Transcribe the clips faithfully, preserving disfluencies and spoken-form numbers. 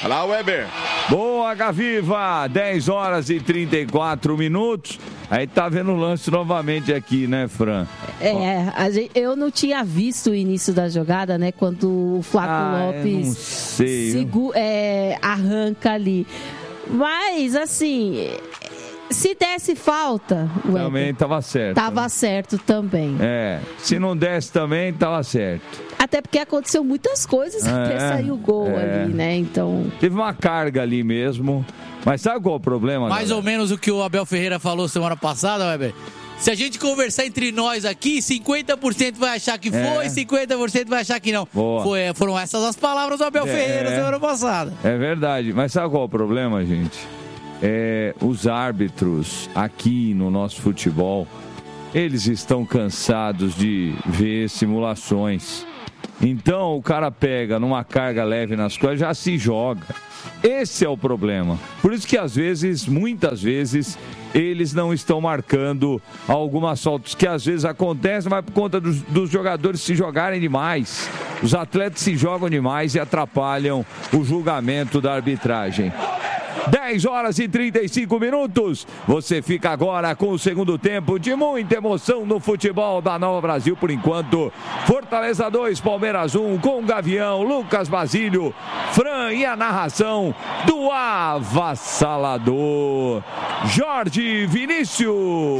Olá, Weber. Boa, Gaviva. dez horas e trinta e quatro minutos. Aí tá vendo o lance novamente aqui, né, Fran? É, a gente, eu não tinha visto o início da jogada, né? Quando o Flaco ah, Lopes não sei, segu, é, arranca ali. Mas, assim, se desse falta... Também Weber, tava certo. Tava né? certo também. É, se não desse também, tava certo. Até porque aconteceu muitas coisas É, até sair o gol é. ali, né? Então... Teve uma carga ali mesmo. Mas sabe qual é o problema, Mais galera? ou menos o que o Abel Ferreira falou semana passada, Weber. Se a gente conversar entre nós aqui, cinquenta por cento vai achar que foi, É. cinquenta por cento vai achar que não. Boa. Foi, foram essas as palavras do Abel É. Ferreira semana passada. É verdade. Mas sabe qual é o problema, gente? É, os árbitros aqui no nosso futebol, eles estão cansados de ver simulações. Então o cara pega numa carga leve nas coisas, já se joga. Esse é o problema. Por isso que às vezes, muitas vezes, eles não estão marcando algumas faltas que às vezes acontecem, mas por conta dos, dos jogadores se jogarem demais. Os atletas se jogam demais e atrapalham o julgamento da arbitragem. dez horas e trinta e cinco minutos. Você fica agora com o segundo tempo de muita emoção no futebol da Nova Brasil. Por enquanto, Fortaleza dois, Palmeiras um, com Gavião, Lucas Basílio, Fran e a narração do avassalador Jorge Vinícius.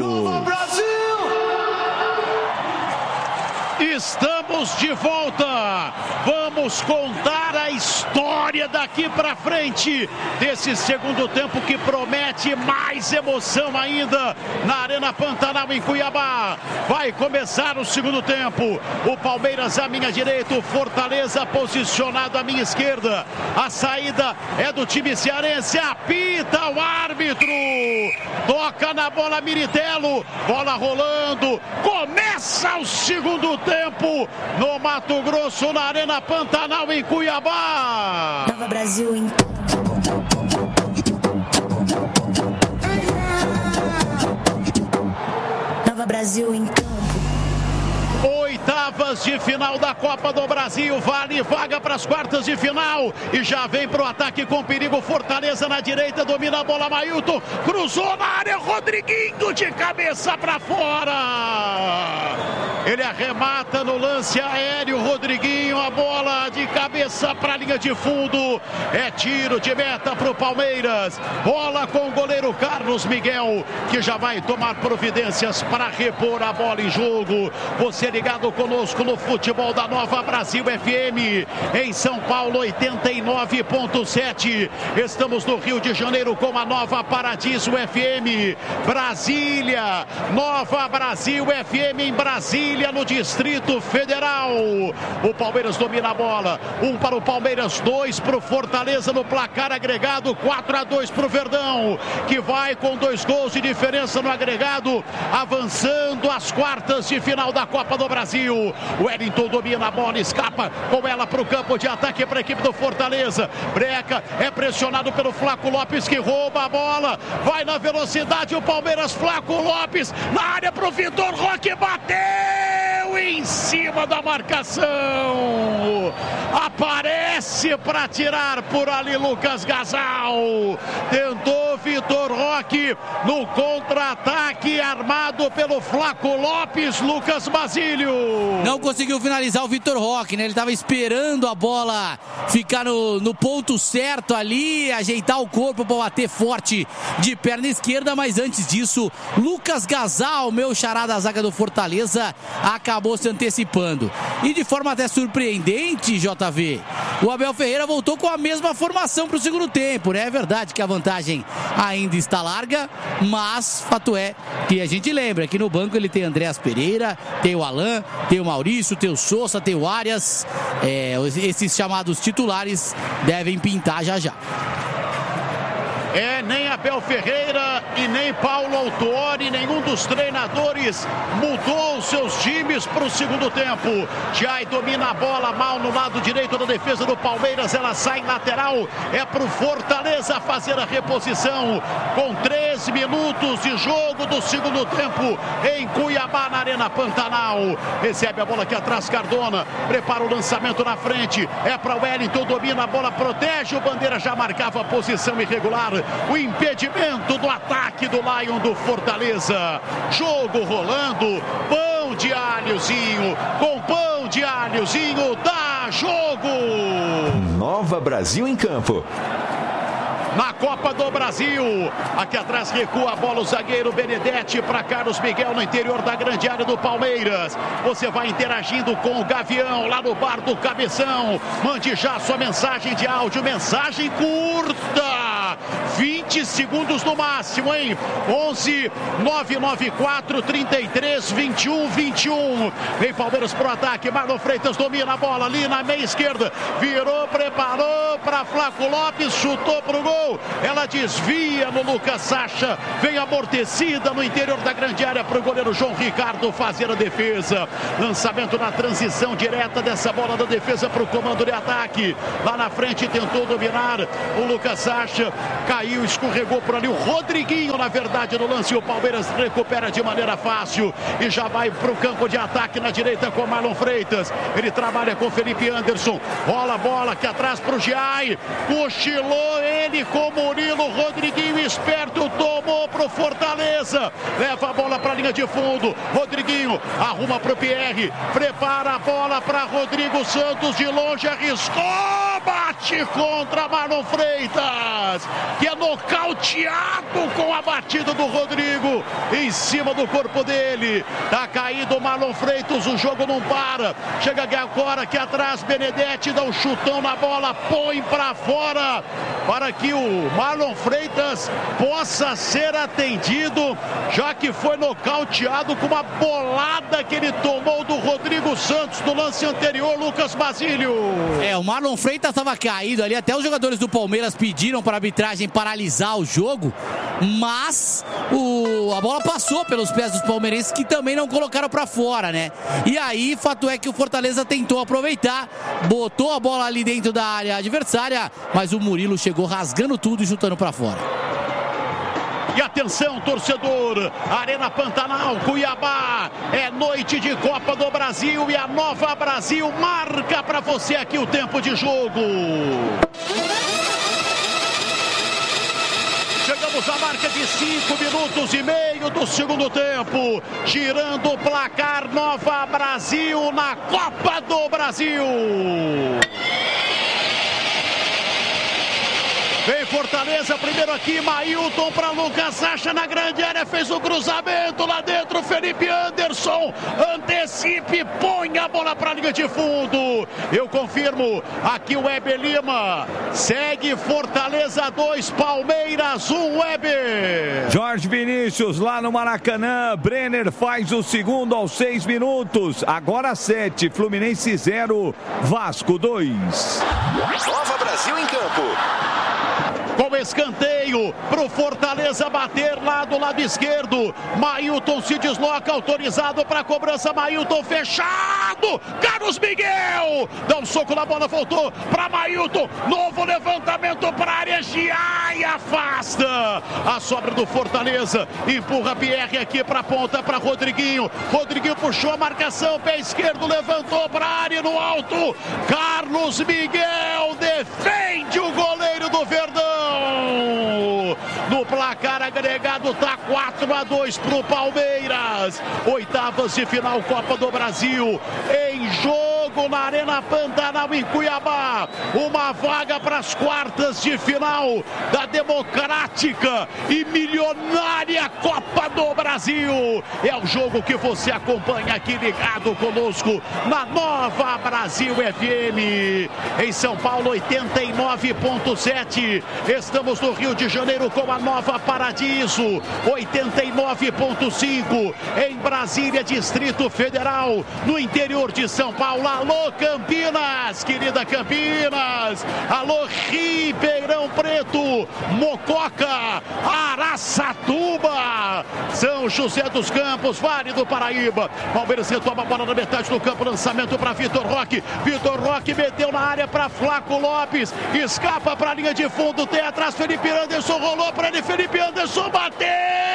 Estamos de volta. Vamos contar a história daqui pra frente desse segundo tempo que promete mais emoção ainda na Arena Pantanal em Cuiabá. Vai começar o segundo tempo. O Palmeiras à minha direita, o Fortaleza posicionado à minha esquerda. A saída é do time cearense. Apita o árbitro. Toca na bola Miritello. Bola rolando. Começa o segundo tempo no Mato Grosso, na Arena Pantanal em Cuiabá. Nova Brasil em Nova Brasil em Oitavas de final da Copa do Brasil, vale vaga para as quartas de final e já vem para o ataque com perigo. Fortaleza na direita, domina a bola, Mailton, cruzou na área, Rodriguinho de cabeça para fora. Ele arremata no lance aéreo, Rodriguinho, a bola de cabeça para a linha de fundo. É tiro de meta para o Palmeiras. Bola com o goleiro Carlos Miguel, que já vai tomar providências para repor a bola em jogo. Você ligado conosco no futebol da Nova Brasil F M, em São Paulo oitenta e nove ponto sete. Estamos no Rio de Janeiro com a Nova Paradiso F M. Brasília, Nova Brasil F M em Brasília, no Distrito Federal. O Palmeiras domina a bola. Um para o Palmeiras, dois para o Fortaleza no placar agregado, quatro a dois para o Verdão, que vai com dois gols de diferença no agregado, avançando às quartas de final da Copa do Brasil. O Wellington domina a bola, escapa com ela para o campo de ataque para a equipe do Fortaleza. Breca é pressionado pelo Flaco Lopes, que rouba a bola, vai na velocidade o Palmeiras, Flaco Lopes na área para o Vitor Roque, bateu em cima da marcação, aparece para tirar por ali Lucas Gasal, tentou Vitor Roque no contra-ataque armado pelo Flaco Lopes, Lucas Basílio. Não conseguiu finalizar o Vitor Roque, né? Ele estava esperando a bola ficar no, no ponto certo ali, ajeitar o corpo para bater forte de perna esquerda, mas antes disso, Lucas Gasal, meu xará da zaga do Fortaleza, acabou se antecipando. E de forma até surpreendente, J V, o Abel Ferreira voltou com a mesma formação para o segundo tempo, né? É verdade que a vantagem ainda está larga, mas fato é que a gente lembra que no banco ele tem Andréas Pereira, tem o Alan, tem o Maurício, tem o Sousa, tem o Arias. É, esses chamados titulares devem pintar já já. É, nem Abel Ferreira e nem Paulo Autuori, nenhum dos treinadores mudou os seus times para o segundo tempo. Jai domina a bola mal no lado direito da defesa do Palmeiras, ela sai em lateral, é para o Fortaleza fazer a reposição com treze Três minutos de jogo do segundo tempo em Cuiabá, na Arena Pantanal. Recebe a bola aqui atrás, Cardona. Prepara o lançamento na frente. É para o Wellington, domina a bola, protege. O Bandeira já marcava a posição irregular. O impedimento do ataque do Lion do Fortaleza. Jogo rolando. Pão de alhozinho. Com pão de alhozinho dá jogo. Nova Brasil em campo. Na Copa do Brasil, aqui atrás recua a bola o zagueiro Benedetti para Carlos Miguel no interior da grande área do Palmeiras. Você vai interagindo com o Gavião lá no bar do Cabeção. Mande já sua mensagem de áudio, mensagem curta, vinte segundos no máximo, hein? onze nove nove quatro, trinta e três, vinte e um, vinte e um. Vem Palmeiras pro ataque, Marlon Freitas domina a bola ali na meia esquerda, virou, preparou para Flaco Lopes, chutou pro gol. Ela desvia no Lucas Sacha, vem amortecida no interior da grande área para o goleiro João Ricardo fazer a defesa. Lançamento na transição direta dessa bola da defesa para o comando de ataque. Lá na frente tentou dominar o Lucas Sacha, caiu, escorregou por ali o Rodriguinho, na verdade, no lance. O Palmeiras recupera de maneira fácil e já vai para o campo de ataque na direita com Marlon Freitas. Ele trabalha com Felipe Anderson, rola a bola aqui atrás para o Giai, cochilou ele com o Murilo. Rodriguinho esperto, tomou pro Fortaleza, leva a bola para a linha de fundo. Rodriguinho arruma pro Pierre, prepara a bola para Rodrigo Santos, de longe arriscou, bate contra Marlon Freitas, que é nocauteado com a batida do Rodrigo em cima do corpo dele. Tá caído o Marlon Freitas, o jogo não para. Chega agora aqui atrás, Benedetti dá um chutão na bola, põe para fora, para que o Marlon Freitas possa ser atendido, já que foi nocauteado com uma bolada que ele tomou do Rodrigo Santos no lance anterior, Lucas Basílio. É, o Marlon Freitas estava caído ali, até os jogadores do Palmeiras pediram para a arbitragem paralisar o jogo, mas o, a bola passou pelos pés dos palmeirenses, que também não colocaram para fora, né? E aí, fato é que o Fortaleza tentou aproveitar, botou a bola ali dentro da área adversária, mas o Murilo chegou rasgando tudo e chutando para fora. E atenção, torcedor, Arena Pantanal, Cuiabá, é noite de Copa do Brasil e a Nova Brasil marca para você aqui o tempo de jogo. Chegamos à marca de cinco minutos e meio do segundo tempo, girando o placar. Nova Brasil na Copa do Brasil. Vem Fortaleza, primeiro aqui, Mailton para Lucas Sacha na grande área, fez o cruzamento lá dentro, Felipe Anderson, antecipe, põe a bola para a linha de fundo. Eu confirmo, aqui o Weber Lima, segue Fortaleza dois, Palmeiras um, Weber. Jorge Vinícius lá no Maracanã, Brenner faz o segundo aos seis minutos, agora sete, Fluminense zero, Vasco dois. Nova Brasil em campo. Com escanteio pro Fortaleza bater lá do lado esquerdo. Mailton se desloca, autorizado para cobrança. Mailton fechado. Carlos Miguel dá um soco na bola, voltou para Mailton. Novo levantamento para a área. Giai afasta a sobra do Fortaleza. Empurra Pierre aqui para a ponta para Rodriguinho. Rodriguinho puxou a marcação, pé esquerdo, levantou para a área no alto. Carlos Miguel defende o goleiro do Verdão. No placar agregado tá quatro a dois pro Palmeiras. Oitavas de final Copa do Brasil em jogo na Arena Pantanal em Cuiabá. Uma vaga para as quartas de final da democrática e milionária Copa do Brasil. É o jogo que você acompanha aqui ligado conosco na Nova Brasil F M. Em São Paulo, oitenta e nove ponto sete. Estamos no Rio de Janeiro com a Nova Paradiso, oitenta e nove ponto cinco. Em Brasília, Distrito Federal. No interior de São Paulo, a Alô, Campinas, querida Campinas. Alô, Ribeirão Preto, Mococa, Araçatuba, São José dos Campos, Vale do Paraíba. Palmeiras retoma a bola na metade do campo, lançamento para Vitor Roque. Vitor Roque meteu na área para Flaco Lopes, escapa para a linha de fundo, tem atrás Felipe Anderson, rolou para ele, Felipe Anderson bateu!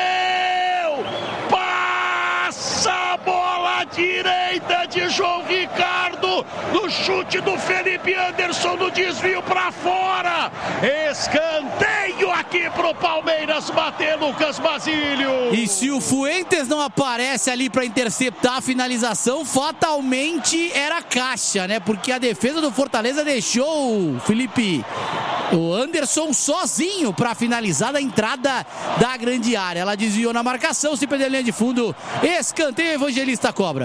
Passa a bola direita de João Ricardo, no chute do Felipe Anderson, no desvio para fora. Escanteio aqui pro Palmeiras bater, Lucas Basílio. E se o Fuentes não aparece ali para interceptar a finalização, fatalmente era caixa, né? Porque a defesa do Fortaleza deixou o Felipe, o Anderson sozinho para finalizar a entrada da grande área. Ela desviou na marcação, se perder a linha de fundo, escanteio, Evangelista cobra.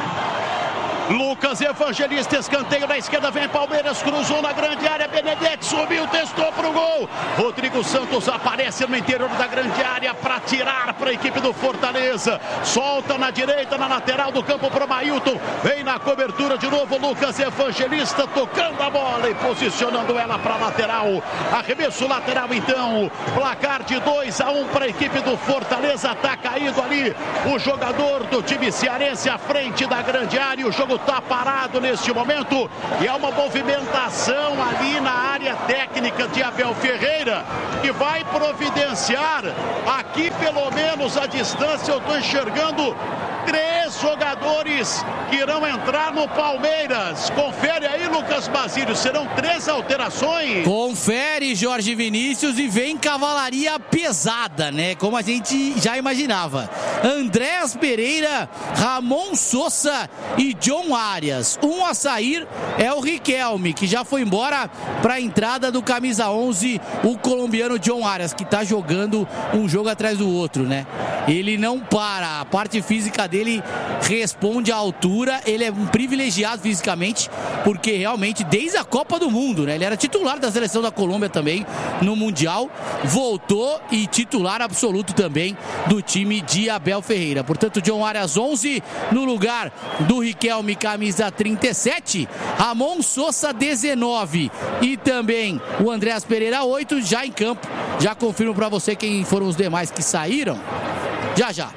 Lucas Evangelista, escanteio na esquerda, vem Palmeiras, cruzou na grande área, Benedetti subiu, testou pro gol. Rodrigo Santos aparece no interior da grande área para tirar para a equipe do Fortaleza. Solta na direita, na lateral do campo para o Mailton. Vem na cobertura de novo Lucas Evangelista, tocando a bola e posicionando ela para a lateral. Arremesso lateral então. Placar de dois a um para a equipe do Fortaleza. Está caído ali o jogador do time cearense à frente da grande área. O jogo está parado neste momento e há uma movimentação ali na área técnica de Abel Ferreira, que vai providenciar aqui, pelo menos a distância, eu estou enxergando três jogadores que irão entrar no Palmeiras. Confere aí, Lucas Basílio, serão três alterações. Confere, Jorge Vinícius, e vem cavalaria pesada, né? Como a gente já imaginava. Andrés Pereira, Ramon Sosa e John Arias. Um a sair é o Riquelme, que já foi embora para a entrada do camisa onze, o colombiano John Arias, que está jogando um jogo atrás do outro, né? Ele não para, a parte física dele responde à altura, ele é um privilegiado fisicamente, porque realmente desde a Copa do Mundo, né? Ele era titular da seleção da Colômbia também no Mundial, voltou e titular absoluto também do time de Abel Ferreira. Portanto, John Arias onze no lugar do Riquelme, camisa trinta e sete, Ramon Sosa dezenove e também o Andrés Pereira oito já em campo. Já confirmo para você quem foram os demais que saíram. Já, já.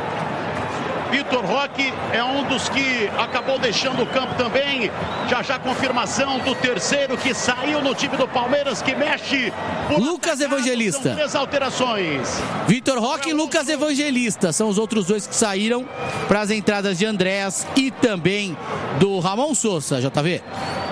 Vitor Roque é um dos que acabou deixando o campo também. Já já confirmação do terceiro que saiu no time do Palmeiras, que mexe. Lucas Evangelista. São três alterações. Vitor Roque e Lucas Evangelista são os outros dois que saíram para as entradas de Andrés e também do Ramon Sosa, J V.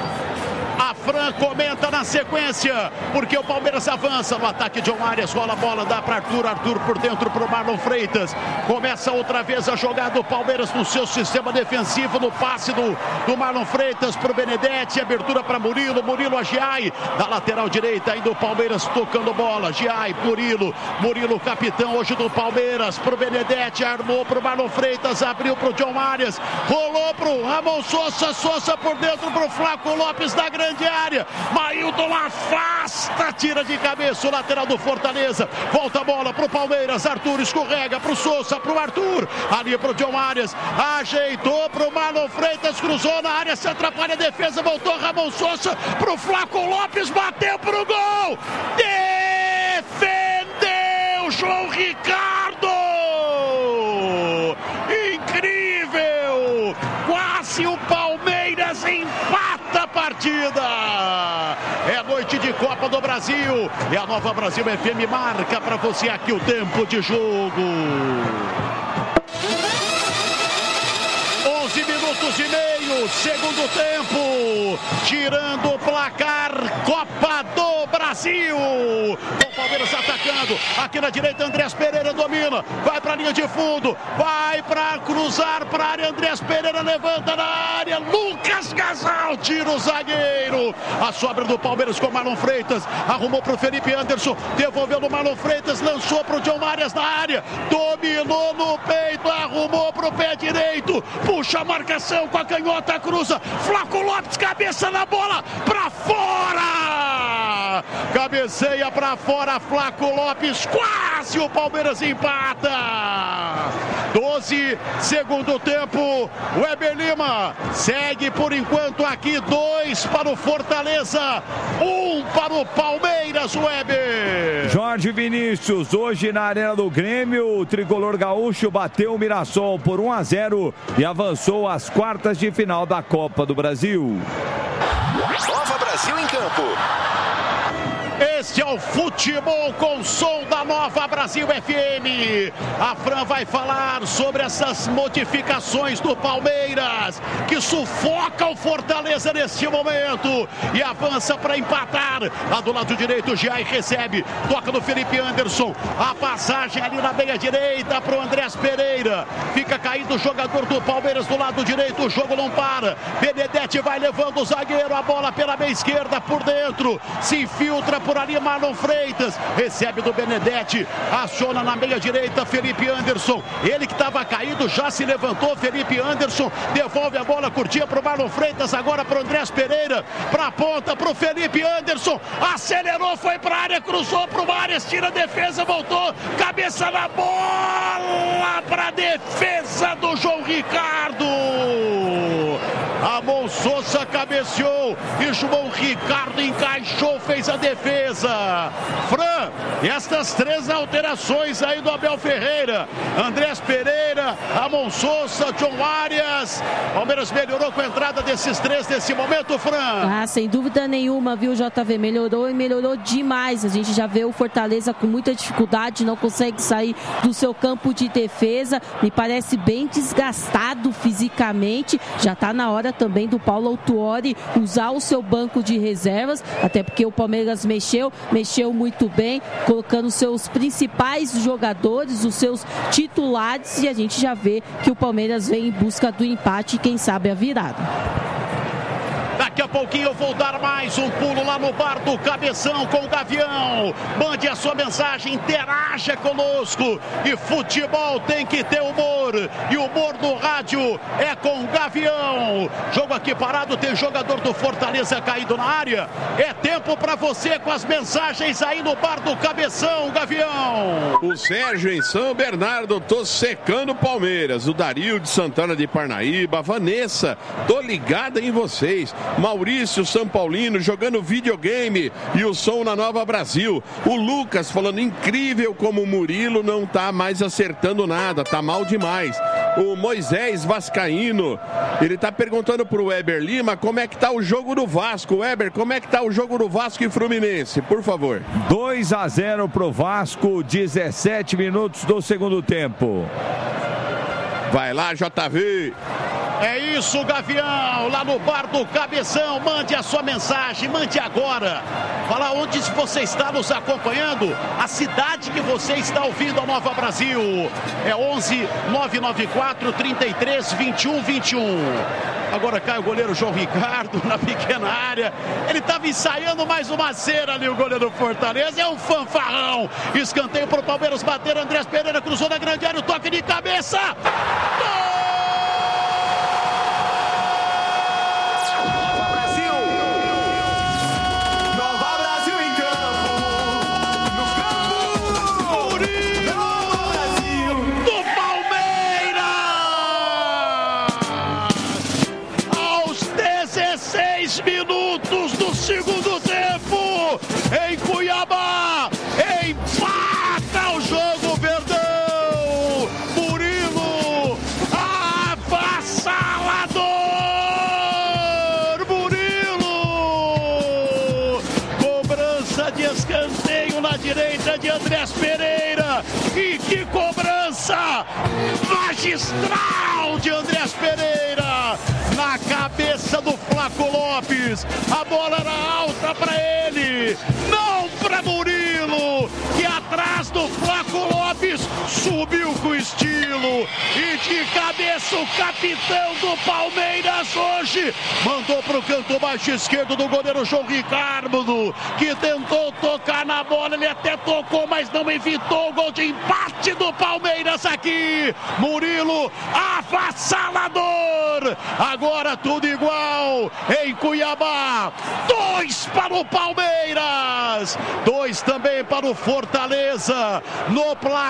A Fran comenta na sequência, porque o Palmeiras avança no ataque. John Arias rola a bola, dá para Arthur, Arthur por dentro para o Marlon Freitas. Começa outra vez a jogada do Palmeiras no seu sistema defensivo, no passe do, do Marlon Freitas para o Benedetti, abertura para Murilo, Murilo a Giai, da lateral direita ainda o Palmeiras tocando bola, Giai, Murilo, Murilo capitão hoje do Palmeiras, para o Benedetti, armou para o Marlon Freitas, abriu para o John Arias, rolou para o Ramon Sosa, Sosa por dentro para o Flaco Lopes da grande área, Mailton afasta, tira de cabeça o lateral do Fortaleza, volta a bola pro Palmeiras, Arthur escorrega pro Sosa, pro Arthur, ali pro John Arias, ajeitou pro Marlon Freitas, cruzou na área, se atrapalha a defesa, voltou Ramon Sosa pro Flaco Lopes, bateu pro gol, defendeu João Ricardo, incrível, quase o Palmeiras empata a partida. É noite de Copa do Brasil e a Nova Brasil F M marca para você aqui o tempo de jogo. onze minutos e meio, segundo tempo, tirando o placar, Copa do Brasil. O Palmeiras atacando, aqui na direita Andrés Pereira domina, vai para a linha de fundo, vai para cruzar para a área, Andrés Pereira levanta na área, Lucas Gasal tira o zagueiro, a sobra do Palmeiras com Marlon Freitas, arrumou para o Felipe Anderson, devolveu no Marlon Freitas, lançou para o John Arias na área, dominou no peito, arrumou para o pé direito, puxa a marcação com a canhota, cruza, Flaco Lopes, cabeça na bola, para fora, cabeceia para fora, Flaco Lopes, quase o Palmeiras empata. doze, segundo tempo. Weber Lima segue por enquanto aqui, dois para o Fortaleza, um para o Palmeiras, Weber. Jorge Vinícius, hoje na Arena do Grêmio, o tricolor gaúcho bateu o Mirassol por um a zero e avançou às quartas de final da Copa do Brasil. Nova Brasil em campo. Este é o futebol com som da Nova Brasil F M. A Fran vai falar sobre essas modificações do Palmeiras, que sufoca o Fortaleza neste momento e avança para empatar. Lá do lado direito, o Jair recebe, toca no Felipe Anderson. A passagem ali na meia direita para o Andrés Pereira. Fica caído o jogador do Palmeiras do lado direito, o jogo não para. Benedetti vai levando o zagueiro, a bola pela meia esquerda por dentro, se infiltra por ali Marlon Freitas, recebe do Benedetti, aciona na meia direita Felipe Anderson, ele que estava caído já se levantou. Felipe Anderson devolve a bola curtinha para o Marlon Freitas, agora para o Andrés Pereira, para a ponta, para o Felipe Anderson, acelerou, foi para a área, cruzou para o Arias, tira a defesa, voltou, cabeça na bola para a defesa do João Ricardo. Ramon Sousa cabeceou e João Ricardo encaixou, fez a defesa. Fran, estas três alterações aí do Abel Ferreira: Andrés Pereira, Ramon Sousa, John Arias. Palmeiras melhorou com a entrada desses três nesse momento, Fran. Ah, sem dúvida nenhuma, viu, J V? Melhorou e melhorou demais. A gente já vê o Fortaleza com muita dificuldade, não consegue sair do seu campo de defesa. Me parece bem desgastado fisicamente. Já está na hora também do Paulo Autuori usar o seu banco de reservas, até porque o Palmeiras mexeu, mexeu muito bem, colocando seus principais jogadores, os seus titulares, e a gente já vê que o Palmeiras vem em busca do empate e quem sabe a virada. Daqui a pouquinho eu vou dar mais um pulo lá no bar do Cabeção com o Gavião. Mande a sua mensagem, interaja conosco. E futebol tem que ter humor. E o humor do rádio é com o Gavião. Jogo aqui parado, tem jogador do Fortaleza caído na área. É tempo para você com as mensagens aí no bar do Cabeção, Gavião. O Sérgio em São Bernardo, tô secando o Palmeiras. O Dario de Santana de Parnaíba. A Vanessa, tô ligada em vocês. Maurício São Paulino jogando videogame e o som na Nova Brasil. O Lucas falando incrível como o Murilo não tá mais acertando nada, tá mal demais. O Moisés Vascaíno, ele tá perguntando pro Weber Lima como é que tá o jogo do Vasco. Weber, como é que tá o jogo do Vasco e Fluminense, por favor? dois a zero pro Vasco, dezessete minutos do segundo tempo. Vai lá, J V. É isso, Gavião, lá no bar do Cabeção. Mande a sua mensagem, mande agora. Fala onde você está nos acompanhando, a cidade que você está ouvindo a Nova Brasil. É onze nove nove quatro, trinta e três, vinte e um, vinte e um. Agora cai o goleiro João Ricardo na pequena área. Ele estava ensaiando mais uma cera ali, o goleiro Fortaleza. É um fanfarrão. Escanteio para o Palmeiras bater. Andrés Pereira cruzou na grande área, o toque de cabeça. Gol! Minutos do segundo tempo em Cuiabá, empata o jogo, Verdão. Murilo, avassalador. Murilo, cobrança de escanteio na direita de Andrés Pereira. E que cobrança magistral de Andrés Pereira na cabeça do Flaco Lopes. A bola era alta para ele, não para Murilo, que atrás do Flaco Lopes subiu com estilo. E de cabeça o capitão do Palmeiras hoje mandou para o canto baixo esquerdo do goleiro João Ricardo, que tentou tocar na bola, ele até tocou, mas não evitou o gol de empate do Palmeiras aqui. Murilo, avassalador. Agora tudo igual em Cuiabá. Dois para o Palmeiras, dois também para o Fortaleza. No placar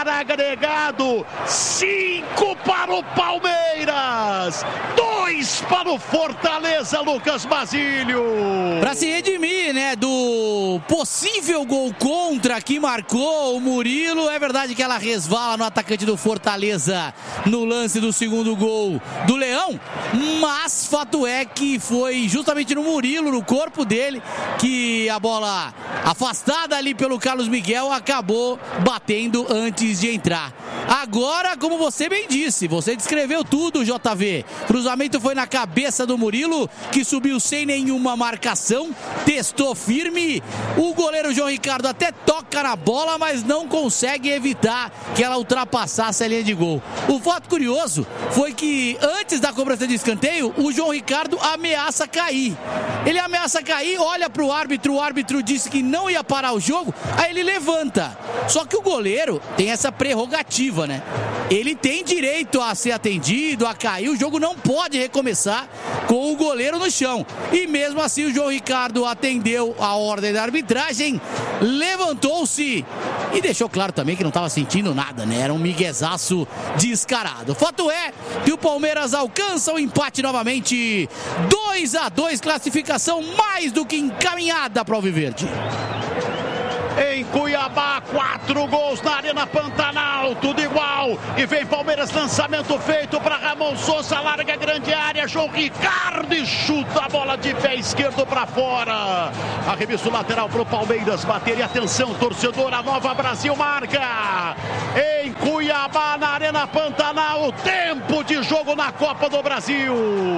agregado, cinco para o Palmeiras, dois para o Fortaleza, Lucas Basílio. Para se redimir, né, do possível gol contra que marcou o Murilo, é verdade que ela resvala no atacante do Fortaleza no lance do segundo gol do Leão, mas fato é que foi justamente no Murilo, no corpo dele, que a bola afastada ali pelo Carlos Miguel acabou batendo antes de entrar. Agora, como você bem disse, você descreveu tudo, J V. Cruzamento foi na cabeça do Murilo, que subiu sem nenhuma marcação, testou firme. O goleiro João Ricardo até toca na bola, mas não consegue evitar que ela ultrapassasse a linha de gol. O fato curioso foi que antes da cobrança de escanteio, o João Ricardo ameaça cair. Ele ameaça cair, olha para o árbitro, o árbitro disse que não ia parar o jogo, aí ele levanta. Só que o goleiro tem essa prerrogativa, né? Ele tem direito a ser atendido, a cair, o jogo não pode recomeçar com o goleiro no chão. E mesmo assim o João Ricardo atendeu a ordem da arbitragem, levantou-se e deixou claro também que não estava sentindo nada, né? Era um miguezaço descarado. Fato é que o Palmeiras alcança o empate novamente, dois a dois, classificação mais do que encaminhada para o Alviverde. Em Cuiabá, quatro gols na Arena Pantanal, tudo igual. E vem Palmeiras, lançamento feito para Ramon Souza, larga grande área, João Ricardo e chuta a bola de pé esquerdo para fora. Arremesso lateral para o Palmeiras bater. E atenção, torcedor, a Nova Brasil marca. Em Cuiabá, na Arena Pantanal, tempo de jogo na Copa do Brasil.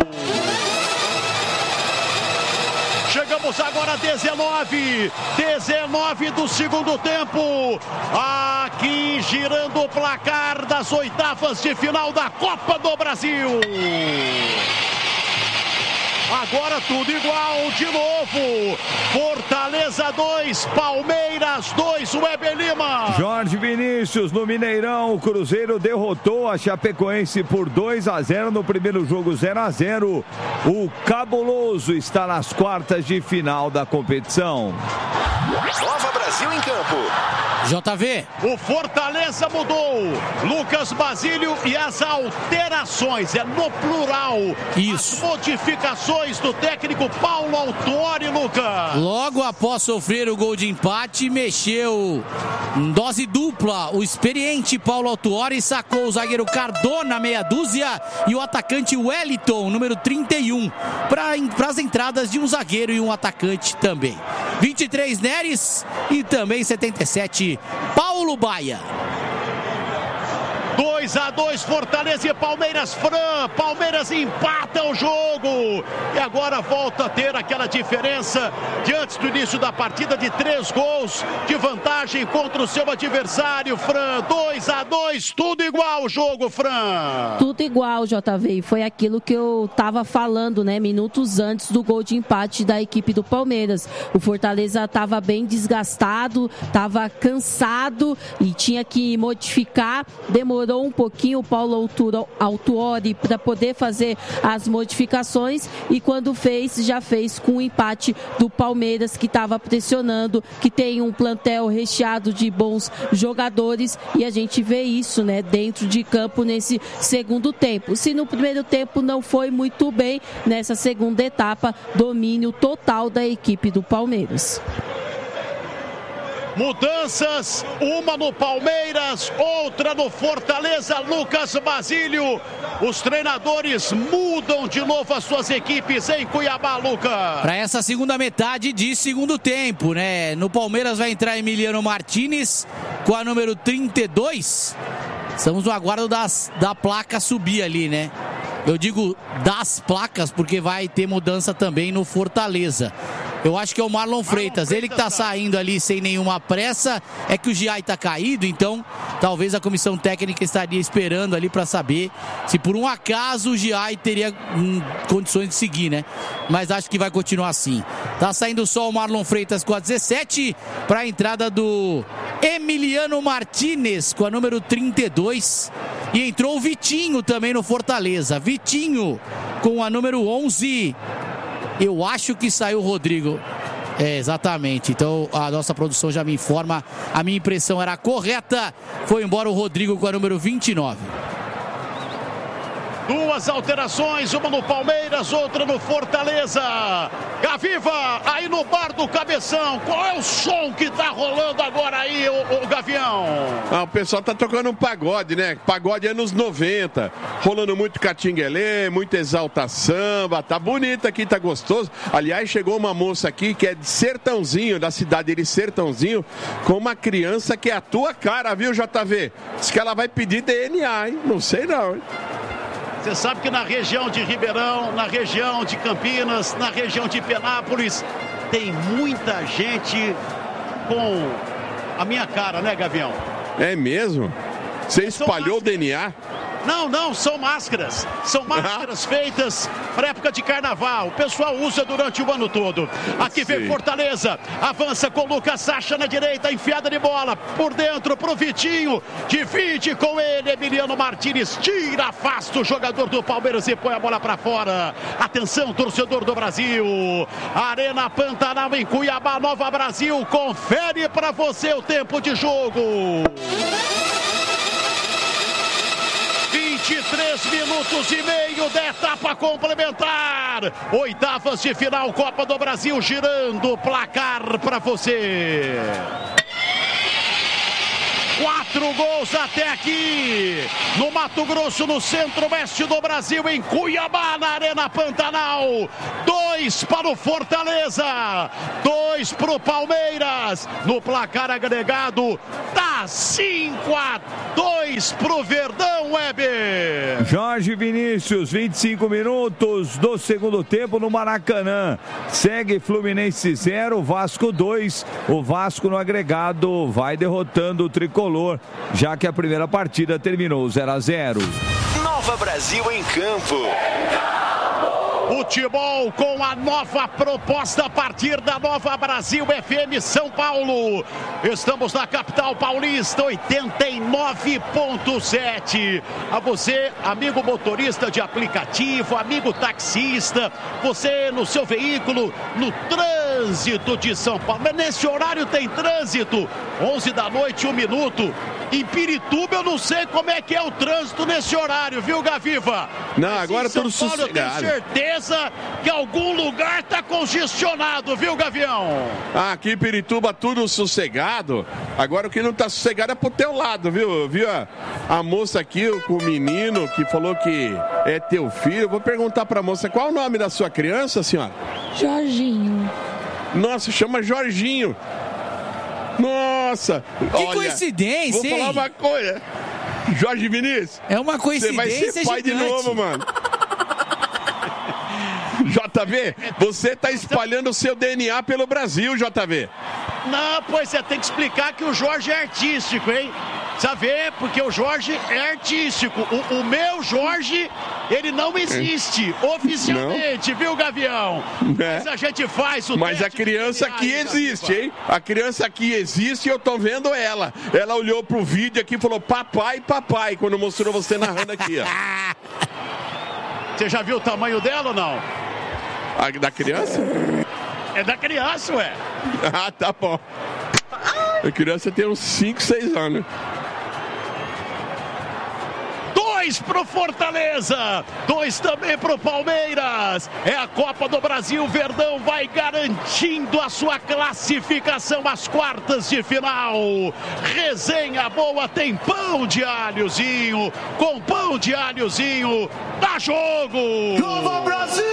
Chegamos agora a dezenove, dezenove do segundo tempo, aqui girando o placar das oitavas de final da Copa do Brasil. Agora tudo igual de novo. Fortaleza dois, Palmeiras dois, Weber Lima. Jorge Vinícius no Mineirão. O Cruzeiro derrotou a Chapecoense por dois a zero no primeiro jogo, zero a zero. O Cabuloso está nas quartas de final da competição. Nova Brasil em campo. J V. O Fortaleza mudou. Lucas Basílio e as alterações, é no plural. Isso. As modificações do técnico Paulo Autuori, Lucas. Logo após sofrer o gol de empate, mexeu em dose dupla. O experiente Paulo Autuori sacou o zagueiro Cardona, meia dúzia, e o atacante Wellington, número trinta e um, para as entradas de um zagueiro e um atacante também. vinte e três Neres e também setenta e sete Paulo Baia. dois a dois, Fortaleza e Palmeiras. Fran, Palmeiras empata o jogo e agora volta a ter aquela diferença de antes do início da partida de três gols de vantagem contra o seu adversário. Fran, dois a dois, tudo igual o jogo, Fran. Tudo igual, J V, e foi aquilo que eu tava falando, né, minutos antes do gol de empate da equipe do Palmeiras. O Fortaleza tava bem desgastado, tava cansado e tinha que modificar, demorou um pouquinho o Paulo Autuori para poder fazer as modificações e quando fez, já fez com o empate do Palmeiras, que estava pressionando, que tem um plantel recheado de bons jogadores, e a gente vê isso, né, dentro de campo nesse segundo tempo. Se no primeiro tempo não foi muito bem, nessa segunda etapa, domínio total da equipe do Palmeiras. Mudanças, uma no Palmeiras, outra no Fortaleza. Lucas Basílio, os treinadores mudam de novo as suas equipes em Cuiabá, Lucas. Para essa segunda metade de segundo tempo, né? No Palmeiras vai entrar Emiliano Martinez com a número trinta e dois. Estamos no aguardo das, da placa subir ali, né? Eu digo das placas porque vai ter mudança também no Fortaleza. Eu acho que é o Marlon Freitas, ele que tá saindo ali sem nenhuma pressa. É que o Giai tá caído, então talvez a comissão técnica estaria esperando ali para saber se por um acaso o Giai teria hum, condições de seguir, né? Mas acho que vai continuar assim. Tá saindo só o Marlon Freitas com a dezessete para a entrada do Emiliano Martinez com a número trinta e dois. E entrou o Vitinho também no Fortaleza. Vitinho com a número onze. Eu acho que saiu o Rodrigo. É, exatamente. Então a nossa produção já me informa, a minha impressão era correta. Foi embora o Rodrigo com a número vinte e nove. Duas alterações, uma no Palmeiras, outra no Fortaleza. Gaviva, aí no bar do Cabeção, qual é o som que tá rolando agora aí, o, o Gavião? Ah, o pessoal tá tocando um pagode, né? Pagode anos noventa, rolando muito catinguelê, muita exalta samba, tá bonito aqui, tá gostoso. Aliás, chegou uma moça aqui que é de Sertãozinho, da cidade de Sertãozinho, com uma criança que é a tua cara, viu, J V? Diz que ela vai pedir D N A, hein? Não sei não, hein? Você sabe que na região de Ribeirão, na região de Campinas, na região de Penápolis, tem muita gente com a minha cara, né, Gavião? É mesmo? Você espalhou o D N A? Não, não, são máscaras. São máscaras feitas para época de carnaval. O pessoal usa durante o ano todo. Aqui vem Fortaleza. Avança com Lucas Sacha na direita, enfiada de bola. Por dentro pro Vitinho. Divide com ele, Emiliano Martínez. Tira, afasta o jogador do Palmeiras e põe a bola para fora. Atenção, torcedor do Brasil. Arena Pantanal em Cuiabá, Nova Brasil. Confere para você o tempo de jogo. vinte e três minutos e meio da etapa complementar. Oitavas de final, Copa do Brasil, girando o placar para você. Quatro gols até aqui, no Mato Grosso, no centro-oeste do Brasil, em Cuiabá, na Arena Pantanal. Dois para o Fortaleza, dois para o Palmeiras. No placar agregado, dá cinco a dois para o Verdão, Weber. Jorge Vinícius, vinte e cinco minutos do segundo tempo no Maracanã. Segue Fluminense zero, Vasco dois. O Vasco no agregado vai derrotando o tricolor, já que a primeira partida terminou zero a zero. Nova Brasil em campo. Futebol com a nova proposta a partir da Nova Brasil F M São Paulo. Estamos na capital paulista, oitenta e nove ponto sete. A você, amigo motorista de aplicativo, amigo taxista, você no seu veículo, no trânsito de São Paulo. Mas nesse horário tem trânsito, onze da noite, um minuto. Em Pirituba eu não sei como é que é o trânsito nesse horário, viu, Gaviva? Não, mas agora tudo São Paulo, sossegado. eu tenho certeza que algum lugar está congestionado, viu, Gavião? Ah, aqui em Pirituba tudo sossegado. Agora o que não está sossegado é pro teu lado, viu? Viu a, a moça aqui, com o menino que falou que é teu filho. Eu vou perguntar pra moça, qual o nome da sua criança, senhora? Jorginho. Nossa, chama Jorginho. Nossa! Que olha, coincidência, vou hein? Vou falar uma coisa. Jorge Vinícius. É uma coincidência. Você vai ser pai gigante. de novo, mano. J V, você tá espalhando o seu D N A pelo Brasil, J V. Não, pois você tem que explicar que o Jorge é artístico, hein? Sabe, porque o Jorge é artístico. O, o meu Jorge, ele não existe é. oficialmente, não. Viu, Gavião? É. Mas a gente faz o Mas a criança aqui existe, hein? A criança aqui existe e eu tô vendo ela. Ela olhou pro vídeo aqui e falou papai, papai, quando mostrou você narrando aqui, ó. Você já viu o tamanho dela ou não? A da criança? É da criança, ué. Ah, tá bom. A criança tem uns cinco, seis anos. Dois pro Fortaleza, dois também pro Palmeiras. É a Copa do Brasil, Verdão vai garantindo a sua classificação às quartas de final. Resenha boa, tem pão de alhozinho, com pão de alhozinho, dá jogo! Nova Brasil!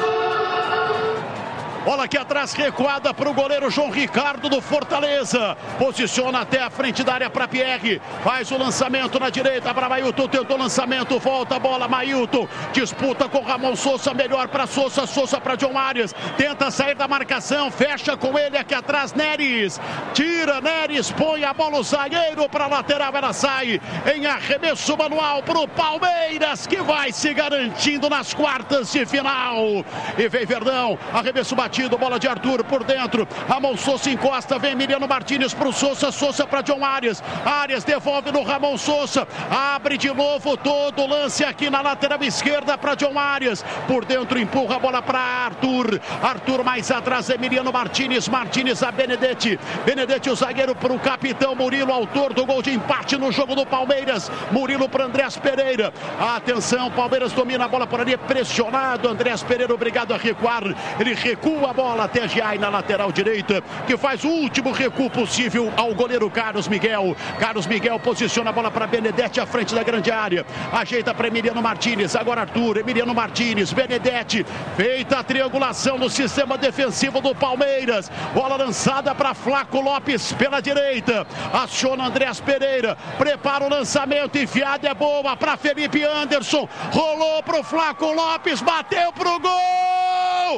Bola aqui atrás, recuada para o goleiro João Ricardo do Fortaleza. Posiciona até a frente da área para Pierre. Faz o lançamento na direita para Mailton. Tentou o lançamento, volta a bola. Mailton disputa com Ramon Sousa. Melhor para Sousa, Sousa para John Arias. Tenta sair da marcação, fecha com ele aqui atrás. Neres tira, Neres põe a bola. O zagueiro para a lateral. Ela sai em arremesso manual para o Palmeiras, que vai se garantindo nas quartas de final. E vem Verdão, arremesso batido batido, bola de Arthur por dentro. Ramon Sousa encosta, vem Emiliano Martínez pro Sousa, Sousa para John Arias. Arias devolve no Ramon Sousa, abre de novo todo o lance aqui na lateral esquerda para John Arias. Por dentro empurra a bola para Arthur. Arthur mais atrás, Emiliano Martínez. Martínez a Benedetti. Benedetti, o zagueiro para o capitão Murilo, autor do gol de empate no jogo do Palmeiras. Murilo para Andrés Pereira. Atenção, Palmeiras domina a bola por ali, pressionado. Andrés Pereira obrigado a recuar. Ele recua a bola até Giai na lateral direita, que faz o último recuo possível ao goleiro Carlos Miguel. Carlos Miguel posiciona a bola para Benedetti à frente da grande área. Ajeita para Emiliano Martínez. Agora Arthur, Emiliano Martínez, Benedetti. Feita a triangulação no sistema defensivo do Palmeiras. Bola lançada para Flaco Lopes pela direita. Aciona Andrés Pereira. Prepara o lançamento. Enfiada é boa para Felipe Anderson. Rolou para o Flaco Lopes. Bateu para o gol.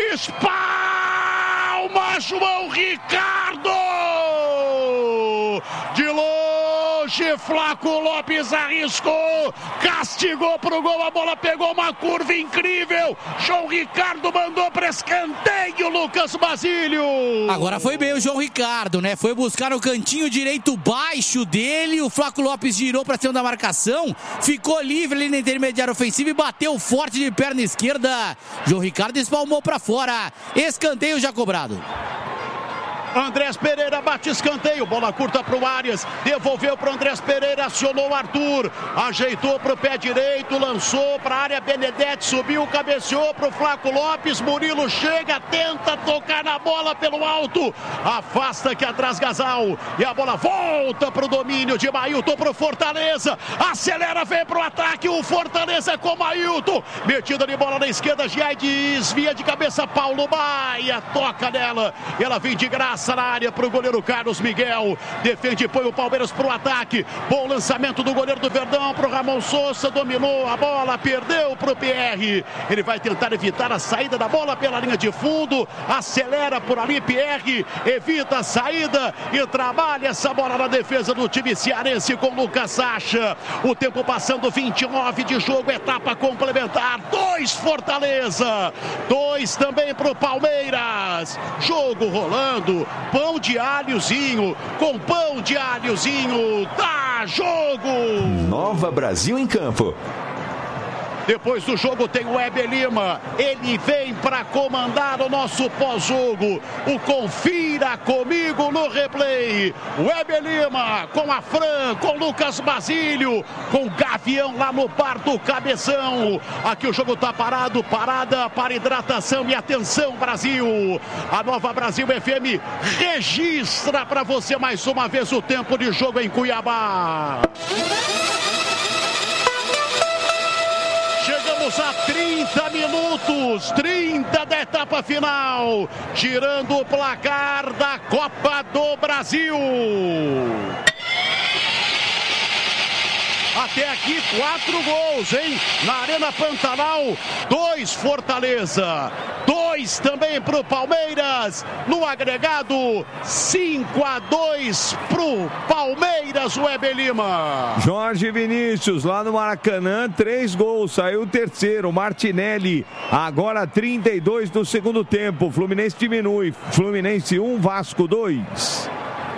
Espalma João Ricardo. De longe, Flaco Lopes arriscou, castigou pro gol, a bola pegou uma curva incrível. João Ricardo mandou para escanteio, Lucas Basílio. Agora foi bem o João Ricardo, né? Foi buscar o cantinho direito baixo dele, o Flaco Lopes girou para cima da marcação, ficou livre ali na intermediária ofensiva e bateu forte de perna esquerda. João Ricardo espalmou para fora, escanteio já cobrado. Andrés Pereira bate escanteio, bola curta para o Arias, devolveu para o Andrés Pereira, acionou o Arthur, ajeitou para o pé direito, lançou para a área, Benedetti subiu, cabeceou para o Flaco Lopes, Murilo chega, tenta tocar na bola pelo alto, afasta que atrás Gasal, e a bola volta para o domínio de Mailton para o Fortaleza, acelera, vem para o ataque, o Fortaleza com Mailton, metida de bola na esquerda, Giai desvia de cabeça, Paulo Baia, toca nela, ela vem de graça na área para o goleiro Carlos Miguel, defende e põe o Palmeiras para o ataque, bom lançamento do goleiro do Verdão para o Ramon Sousa, dominou a bola, perdeu para o P R, ele vai tentar evitar a saída da bola pela linha de fundo, acelera por ali, P R evita a saída e trabalha essa bola na defesa do time cearense com Lucas Sacha. O tempo passando, vinte e nove de jogo, etapa complementar, dois Fortaleza, dois também para o Palmeiras, jogo rolando, pão de alhozinho, com pão de alhozinho, dá jogo! Nova Brasil em campo. Depois do jogo tem o Weber Lima, ele vem para comandar o nosso pós-jogo, o Confira Comigo no Replay, Weber Lima com a Fran, com Lucas Basílio, com o Gavião lá no bar do Cabeção. Aqui o jogo tá parado, parada para hidratação e atenção Brasil, a Nova Brasil F M registra para você mais uma vez o tempo de jogo em Cuiabá. Chegamos a trinta minutos, trinta da etapa final, girando o placar da Copa do Brasil. Até aqui, quatro gols, hein? Na Arena Pantanal, dois Fortaleza, dois também pro Palmeiras. No agregado, cinco a dois pro Palmeiras, Weber Lima. Jorge Vinícius, lá no Maracanã, três gols, saiu o terceiro, Martinelli. Agora trinta e dois do segundo tempo, Fluminense diminui. Fluminense um, Vasco dois.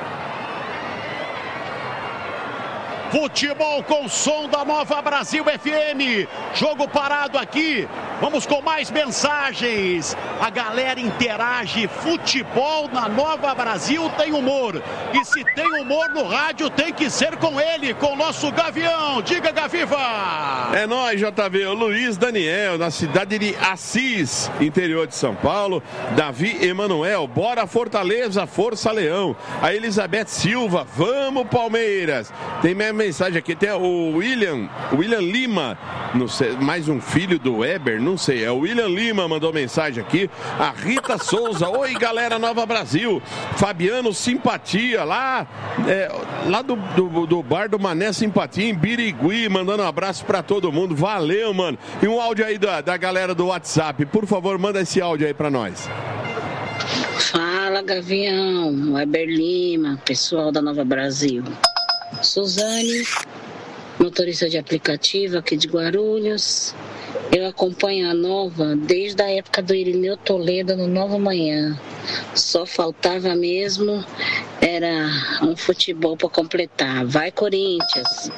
Futebol com som da Nova Brasil F M. Jogo parado aqui. Vamos com mais mensagens. A galera interage. Futebol na Nova Brasil tem humor. E se tem humor no rádio, tem que ser com ele, com o nosso Gavião. Diga, Gaviva. É nóis, J V. O Luiz Daniel, na cidade de Assis, interior de São Paulo. Davi Emanuel, bora Fortaleza, Força Leão. A Elizabeth Silva, vamos Palmeiras. Tem mesmo mensagem aqui, tem o William, William Lima, não sei, mais um filho do Weber, não sei, é o William Lima mandou mensagem aqui, a Rita Souza, oi galera Nova Brasil, Fabiano Simpatia, lá, é, lá do, do, do bar do Mané Simpatia, em Birigui, mandando um abraço pra todo mundo, valeu mano, e um áudio aí da, da galera do WhatsApp, por favor manda esse áudio aí pra nós. Fala Gavião, Weber Lima, pessoal da Nova Brasil. Suzane, motorista de aplicativo aqui de Guarulhos. Eu acompanho a Nova desde a época do Irineu Toledo no Nova Manhã. Só faltava mesmo era um futebol para completar. Vai, Corinthians!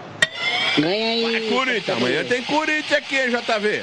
Ganha aí! Vai, Corinthians! Amanhã tem Corinthians aqui, J V.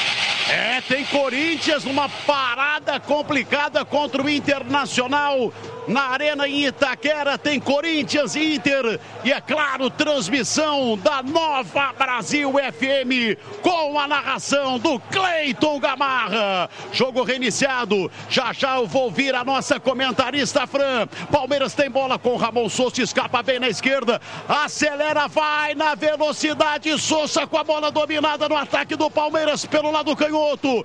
É, tem Corinthians, uma parada complicada contra o Internacional na Arena em Itaquera. Tem Corinthians e Inter e, é claro, transmissão da Nova Brasil F M com a narração do Cleiton Gamarra. Jogo reiniciado, já já eu vou ouvir a nossa comentarista Fran. Palmeiras tem bola com Ramon Souza, escapa bem na esquerda, acelera, vai na velocidade, Souza com a bola dominada no ataque do Palmeiras pelo lado canhoto.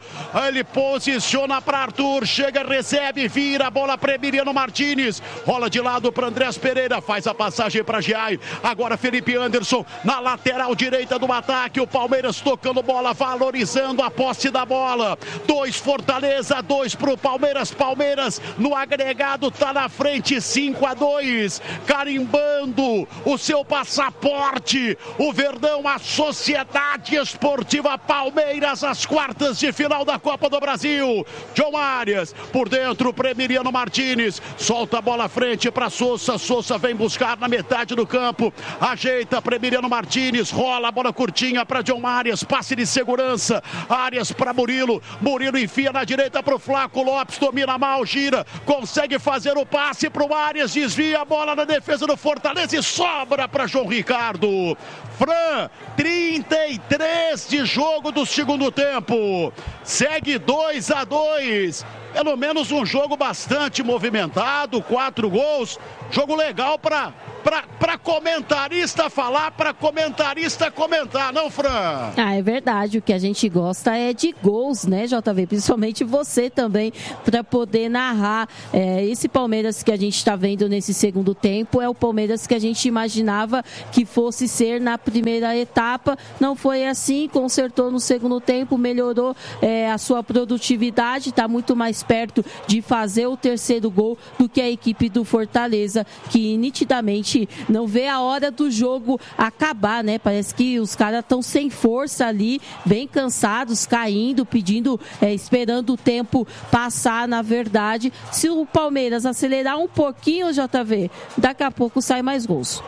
Ele posiciona para Arthur, chega, recebe, vira a bola para Emiliano Martins, rola de lado para Andrés Pereira, faz a passagem para Giai. Agora Felipe Anderson na lateral direita do ataque. O Palmeiras tocando bola, valorizando a posse da bola. Dois Fortaleza, dois para o Palmeiras. Palmeiras no agregado tá na frente, cinco a dois, carimbando o seu passaporte. O Verdão, a Sociedade Esportiva Palmeiras, às quartas de final da Copa do Brasil. John Arias por dentro para Emiliano Martins, solta a bola à frente para Souza. Souza vem buscar na metade do campo, ajeita para Emiliano Martins, rola a bola curtinha para John Arias, passe de segurança. Arias para Murilo, Murilo enfia na direita para o Flaco Lopes, domina mal, gira, consegue fazer o passe para o Arias, desvia a bola na defesa do Fortaleza e sobra para João Ricardo. Fran, trinta e três de jogo do segundo tempo, segue dois a dois, pelo menos um jogo bastante movimentado, quatro gols, jogo legal para para comentarista falar, para comentarista comentar, não, Fran? Ah, é verdade, o que a gente gosta é de gols, né, J V? Principalmente você também, para poder narrar. É, esse Palmeiras que a gente está vendo nesse segundo tempo é o Palmeiras que a gente imaginava que fosse ser na primeira etapa. Não foi assim, consertou no segundo tempo, melhorou é, a sua produtividade, está muito mais perto de fazer o terceiro gol do que a equipe do Fortaleza, que nitidamente não vê a hora do jogo acabar, né? Parece que os caras estão sem força ali, bem cansados, caindo, pedindo, é, esperando o tempo passar, na verdade. Se o Palmeiras acelerar um pouquinho, J V, daqui a pouco sai mais gols.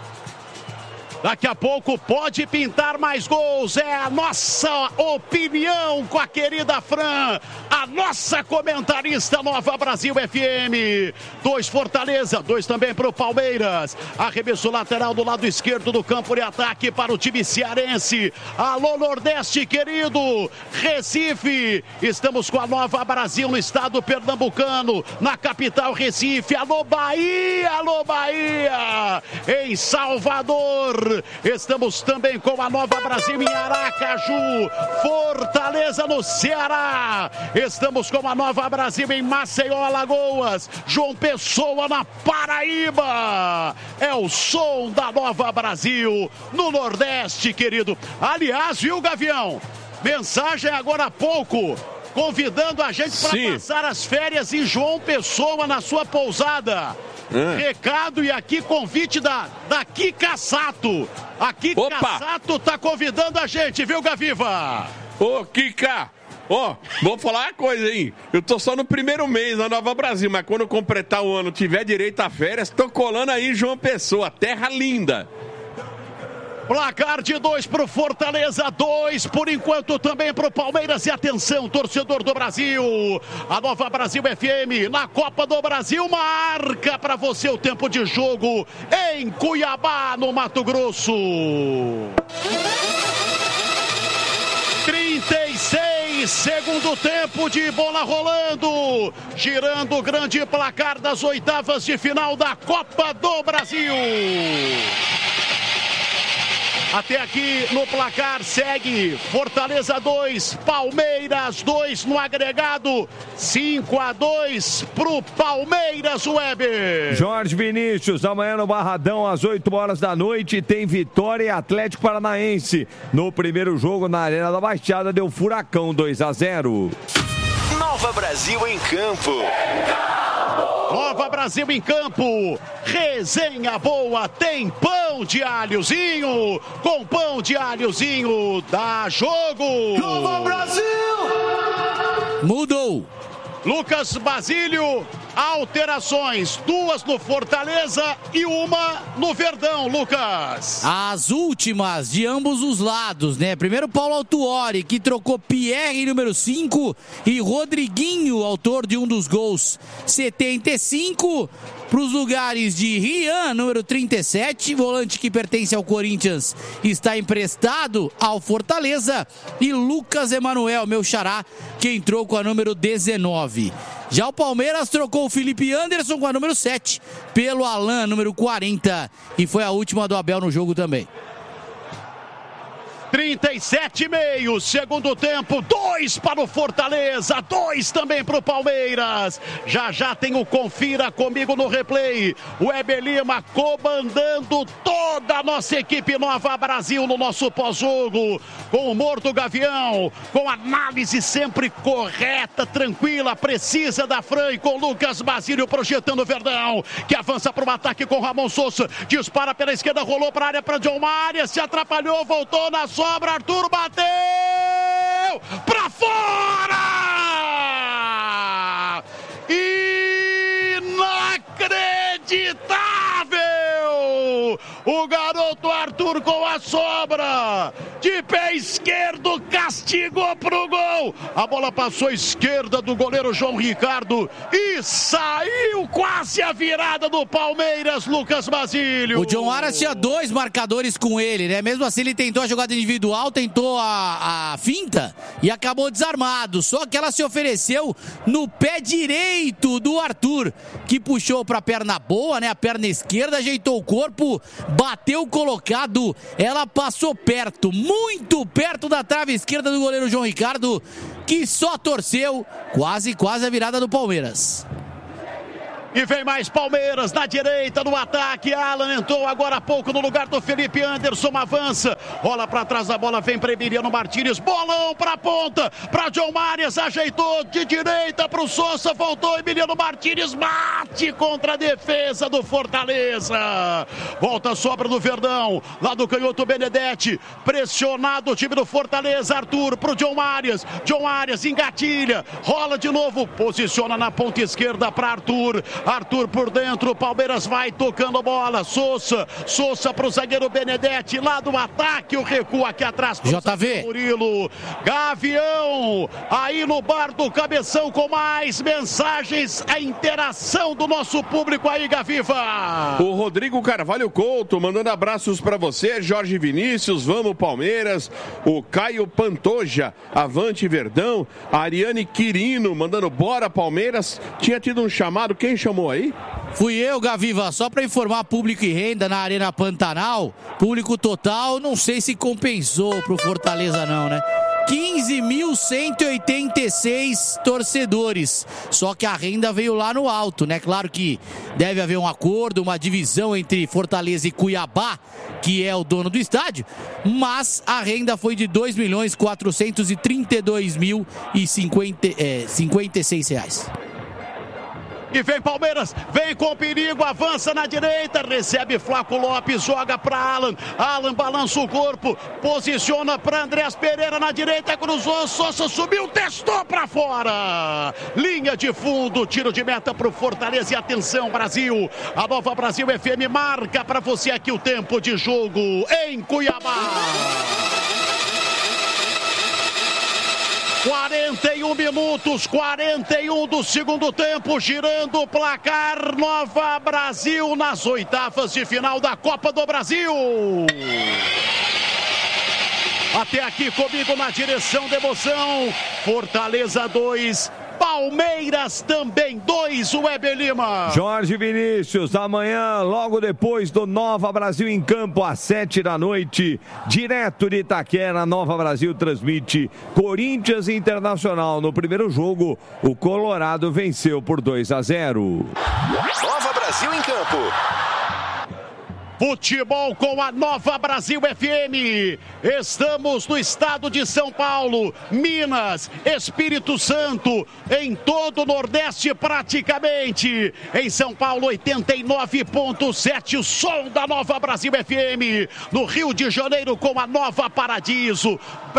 Daqui a pouco pode pintar mais gols, é a nossa opinião com a querida Fran, a nossa comentarista Nova Brasil F M. Dois Fortaleza, dois também para o Palmeiras. Arremesso lateral do lado esquerdo do campo de ataque para o time cearense. Alô Nordeste querido, Recife, estamos com a Nova Brasil no estado pernambucano, na capital Recife. Alô Bahia, alô Bahia, em Salvador. Estamos também com a Nova Brasil em Aracaju, Fortaleza no Ceará. Estamos com a Nova Brasil em Maceió, Alagoas, João Pessoa na Paraíba. É o som da Nova Brasil no Nordeste, querido. Aliás, viu, Gavião? Mensagem agora há pouco, convidando a gente para passar as férias em João Pessoa na sua pousada. É. Recado e aqui convite da, da Kika Sato. A Kika Sato tá convidando a gente, viu, Gaviva? Ô, Kika, ó, vou falar uma coisa, hein? Eu tô só no primeiro mês na Nova Brasil, mas quando eu completar o ano, tiver direito a férias, tô colando aí em João Pessoa, terra linda. Placar de dois para o Fortaleza, dois por enquanto também para o Palmeiras. E atenção, torcedor do Brasil, a Nova Brasil F M na Copa do Brasil marca para você o tempo de jogo em Cuiabá, no Mato Grosso. trinta e seis, segundo tempo de bola rolando, girando o grande placar das oitavas de final da Copa do Brasil. Até aqui no placar segue Fortaleza dois, Palmeiras dois no agregado, cinco a dois pro Palmeiras, Weber. Jorge Vinícius, amanhã no Barradão às oito horas da noite tem Vitória e Atlético Paranaense. No primeiro jogo na Arena da Baixada deu Furacão dois a zero. Nova Brasil em campo. Nova Brasil em campo. Resenha boa, tem pão de alhozinho. Com pão de alhozinho, dá jogo. Nova Brasil! Mudou. Lucas Basílio, alterações, duas no Fortaleza e uma no Verdão, Lucas. As últimas de ambos os lados, né? Primeiro Paulo Autuori, que trocou Pierre, número cinco, e Rodriguinho, autor de um dos gols, setenta e cinco, para os lugares de Rian, número trinta e sete, volante que pertence ao Corinthians, está emprestado ao Fortaleza, e Lucas Emanuel, meu xará, que entrou com a número dezenove. Já o Palmeiras trocou o Felipe Anderson com a número sete pelo Alan, número quarenta, e foi a última do Abel no jogo também. trinta e sete e meio, segundo tempo, dois para o Fortaleza, dois também para o Palmeiras. Já já tem o Confira Comigo no replay. O Heber Lima comandando toda a nossa equipe Nova Brasil no nosso pós-jogo. Com o humor do Gavião, com análise sempre correta, tranquila, precisa da Fran, e com Lucas Basílio projetando o Verdão, que avança para o ataque com Ramon Sousa. Dispara pela esquerda, rolou para a área para John Maria, se atrapalhou, voltou na sobra, Arthur bateu pra fora! Inacreditável! O garoto Arthur com a sobra, de pé esquerdo, castigou pro gol. A bola passou à esquerda do goleiro João Ricardo e saiu quase a virada do Palmeiras, Lucas Basílio. O John Aras tinha dois marcadores com ele, né? Mesmo assim ele tentou a jogada individual, tentou a, a finta e acabou desarmado. Só que ela se ofereceu no pé direito do Arthur, que puxou pra perna boa, né? A perna esquerda, ajeitou o corpo, bateu colocado, ela passou perto, muito perto da trave esquerda do goleiro João Ricardo, que só torceu, quase, quase a virada do Palmeiras. E vem mais Palmeiras na direita, no ataque. Alan entrou agora há pouco no lugar do Felipe Anderson, avança, rola para trás da bola, vem para Emiliano Martínez, bolão para a ponta, para John Marias, ajeitou de direita para o Sousa, voltou Emiliano Martínez, bate contra a defesa do Fortaleza. Volta a sobra do Verdão, lá do canhoto Benedetti, pressionado o time do Fortaleza, Arthur para o John Marias, John Marias engatilha, rola de novo, posiciona na ponta esquerda para Arthur. Arthur por dentro, Palmeiras vai tocando a bola, Sousa, Sousa para o zagueiro Benedetti, lá do ataque, o recuo aqui atrás pro J V Murilo, Gavião, aí no bar do Cabeção com mais mensagens, a interação do nosso público aí, Gaviva. O Rodrigo Carvalho Couto mandando abraços para você, Jorge Vinícius, vamos Palmeiras, o Caio Pantoja, avante Verdão, a Ariane Quirino mandando bora Palmeiras, tinha tido um chamado, quem chamou aí? Fui eu, Gaviva, só para informar público e renda na Arena Pantanal, público total, não sei se compensou pro Fortaleza não, né? quinze mil cento e oitenta e seis torcedores, só que a renda veio lá no alto, né? Claro que deve haver um acordo, uma divisão entre Fortaleza e Cuiabá, que é o dono do estádio, mas a renda foi de dois milhões quatrocentos e trinta e dois mil e cinquenta e seis reais. E vem Palmeiras, vem com perigo, avança na direita, recebe Flaco Lopes, joga para Alan, Alan balança o corpo, posiciona para Andrés Pereira na direita, cruzou, Sousa subiu, testou para fora, linha de fundo, tiro de meta para o Fortaleza. E atenção Brasil, a Nova Brasil F M marca para você aqui o tempo de jogo em Cuiabá. quarenta e um minutos, quarenta e um do segundo tempo, girando o placar, Nova Brasil nas oitavas de final da Copa do Brasil. Até aqui comigo na direção da emoção, Fortaleza dois, Palmeiras também dois, o Heber Lima. Jorge Vinícius, amanhã, logo depois do Nova Brasil em campo, às sete da noite, direto de Itaquera, Nova Brasil transmite Corinthians Internacional. No primeiro jogo, o Colorado venceu por dois a zero. Nova Brasil em campo. Futebol com a Nova Brasil F M. Estamos no estado de São Paulo, Minas, Espírito Santo, em todo o Nordeste praticamente. Em São Paulo, oitenta e nove ponto sete, o som da Nova Brasil F M. No Rio de Janeiro, com a Nova Paradiso.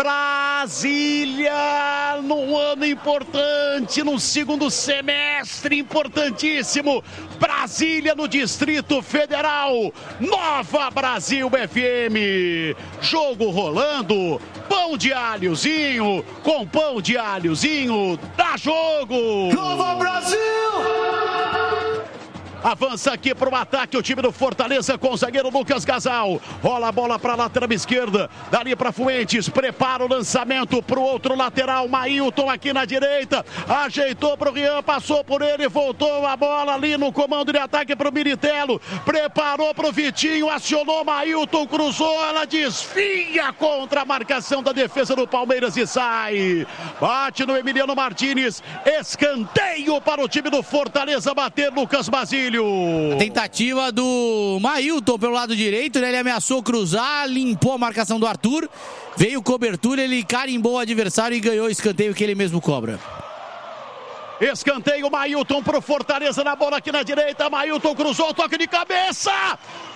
Brasília, num ano importante, num segundo semestre importantíssimo. Brasília, no Distrito Federal. Nova Brasil F M. Jogo rolando. Pão de alhozinho. Com pão de alhozinho. Dá jogo. Nova Brasil! Avança aqui para o ataque o time do Fortaleza com o zagueiro Lucas Gasal. Rola a bola para a lateral esquerda. Dali para Fuentes. Prepara o lançamento para o outro lateral. Mailton aqui na direita. Ajeitou para o Rian. Passou por ele. Voltou a bola ali no comando de ataque para o Militelo. Preparou para o Vitinho. Acionou Mailton. Cruzou. Ela desvia contra a marcação da defesa do Palmeiras e sai. Bate no Emiliano Martínez. Escanteio para o time do Fortaleza bater. Lucas Basílio. Tentativa do Mailton pelo lado direito, né? Ele ameaçou cruzar, limpou a marcação do Arthur, veio cobertura, ele carimbou o adversário e ganhou o escanteio que ele mesmo cobra. Escanteio, Mailton pro Fortaleza na bola aqui na direita, Mailton cruzou, toque de cabeça,